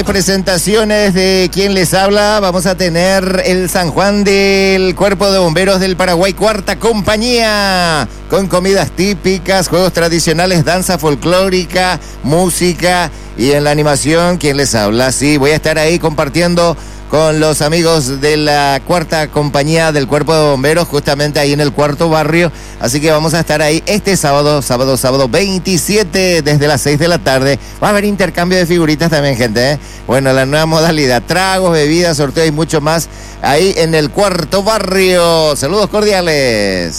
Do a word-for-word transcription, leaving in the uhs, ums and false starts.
Presentaciones de quien les habla. Vamos a tener el San Juan del Cuerpo de Bomberos del Paraguay, cuarta compañía, con comidas típicas, juegos tradicionales, danza folclórica, música y en la animación, quien les habla. Sí, voy a estar ahí compartiendo con los amigos de la cuarta compañía del Cuerpo de Bomberos, justamente ahí en el cuarto barrio. Así que vamos a estar ahí este sábado, sábado, sábado veintisiete, desde las seis de la tarde. Va a haber intercambio de figuritas también, gente, ¿eh? Bueno, la nueva modalidad, tragos, bebidas, sorteo y mucho más ahí en el cuarto barrio. Saludos cordiales.